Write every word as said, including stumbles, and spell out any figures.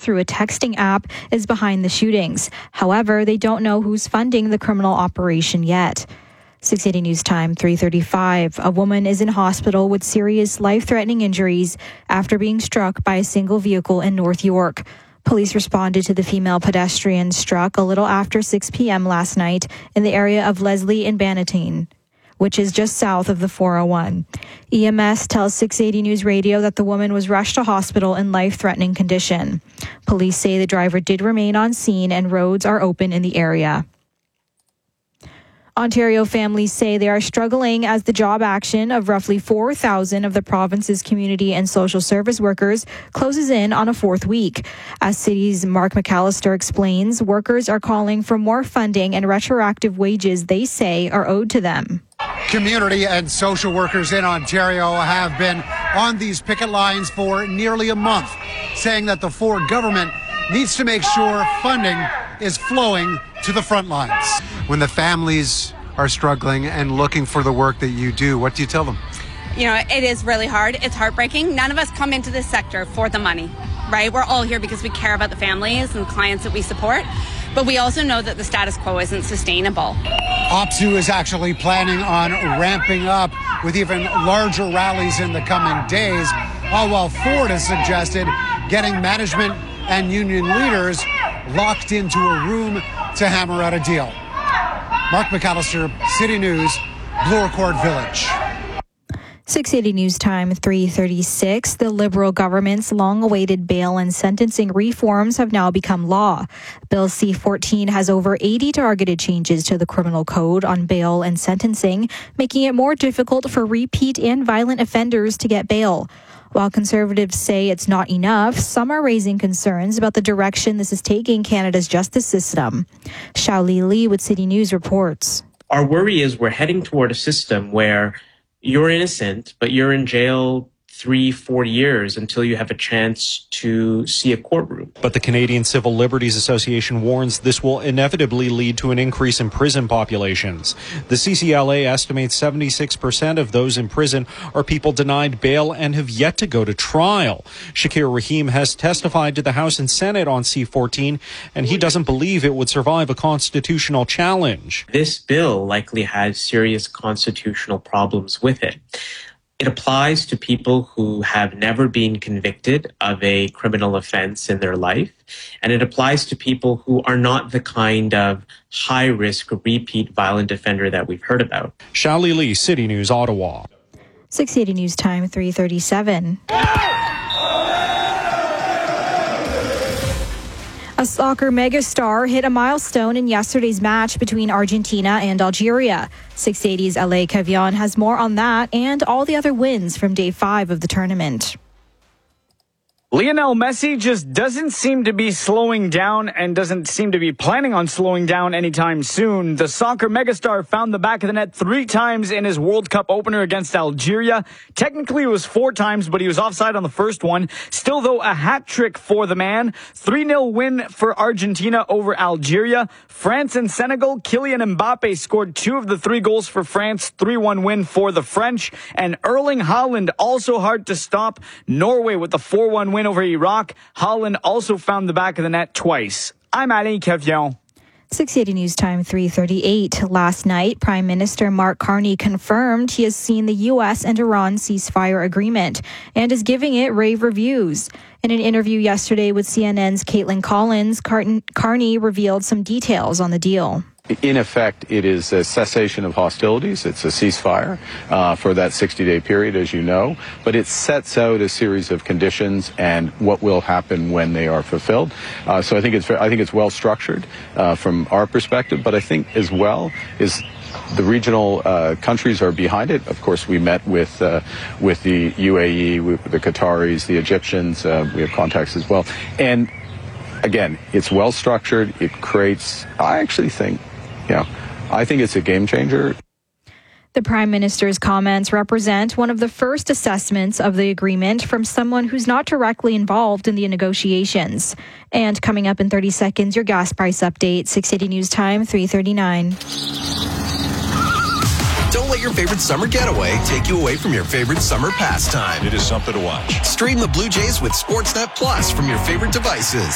through a texting app is behind the shootings. However, they don't know who's funding the criminal operation yet. six eighty News Time, three thirty-five. A woman is in hospital with serious life-threatening injuries after being struck by a single vehicle in North York. Police responded to the female pedestrian struck a little after six p.m. last night in the area of Leslie and Bannatyne, which is just south of the four oh one. E M S tells six eighty News Radio that the woman was rushed to hospital in life-threatening condition. Police say the driver did remain on scene and roads are open in the area. Ontario families say they are struggling as the job action of roughly four thousand of the province's community and social service workers closes in on a fourth week. As City's Mark McAllister explains, workers are calling for more funding and retroactive wages they say are owed to them. Community and social workers in Ontario have been on these picket lines for nearly a month, saying that the Ford government needs to make sure funding is flowing to the front lines. When the families are struggling and looking for the work that you do, what do you tell them? You know, it is really hard. It's heartbreaking. None of us come into this sector for the money, right? We're all here because we care about the families and clients that we support. But we also know that the status quo isn't sustainable. OPSEU is actually planning on ramping up with even larger rallies in the coming days, all while Ford has suggested getting management and union leaders locked into a room to hammer out a deal. Mark McAllister, City News, Bloor Court Village. six eighty News Time, three thirty-six. The Liberal government's long-awaited bail and sentencing reforms have now become law. Bill C fourteen has over eighty targeted changes to the criminal code on bail and sentencing, making it more difficult for repeat and violent offenders to get bail. While Conservatives say it's not enough, some are raising concerns about the direction this is taking Canada's justice system. Xiaoli Li with City News reports. Our worry is we're heading toward a system where you're innocent, but you're in jail three, four years until you have a chance to see a courtroom. But the Canadian Civil Liberties Association warns this will inevitably lead to an increase in prison populations. The C C L A estimates seventy-six percent of those in prison are people denied bail and have yet to go to trial. Shakir Rahim has testified to the House and Senate on C fourteen, and he doesn't believe it would survive a constitutional challenge. This bill likely has serious constitutional problems with it. It applies to people who have never been convicted of a criminal offense in their life, and it applies to people who are not the kind of high-risk repeat violent offender that we've heard about. Xiaoli Li, City News, Ottawa. six eighty News Time, three thirty-seven. A soccer megastar hit a milestone in yesterday's match between Argentina and Algeria. six eighty's Alain Cavion has more on that and all the other wins from day five of the tournament. Lionel Messi just doesn't seem to be slowing down and doesn't seem to be planning on slowing down anytime soon. The soccer megastar found the back of the net three times in his World Cup opener against Algeria. Technically, it was four times, but he was offside on the first one. Still, though, a hat trick for the man. three nil win for Argentina over Algeria. France and Senegal, Kylian Mbappe scored two of the three goals for France. three one win for the French. And Erling Haaland, also hard to stop. Norway with the four one win over Iraq. Haaland also found the back of the net twice. I'm Alain Cavion. six eighty News Time, three thirty-eight. Last night, Prime Minister Mark Carney confirmed he has seen the U S and Iran ceasefire agreement and is giving it rave reviews. In an interview yesterday with C N N's Caitlin Collins, Carney revealed some details on the deal. In effect, it is a cessation of hostilities. It's a ceasefire uh, for that sixty-day period, as you know. But it sets out a series of conditions and what will happen when they are fulfilled. Uh, so I think it's I think it's well structured uh, from our perspective. But I think as well is the regional uh, countries are behind it. Of course, we met with uh, with the U A E, with the Qataris, the Egyptians. Uh, we have contacts as well. And again, it's well structured. It creates, I actually think, Yeah, I think it's a game changer. The Prime Minister's comments represent one of the first assessments of the agreement from someone who's not directly involved in the negotiations. And coming up in thirty seconds, your gas price update, six eighty News Time, three thirty-nine. Don't let your favorite summer getaway take you away from your favorite summer pastime. It is something to watch. Stream the Blue Jays with Sportsnet Plus from your favorite devices.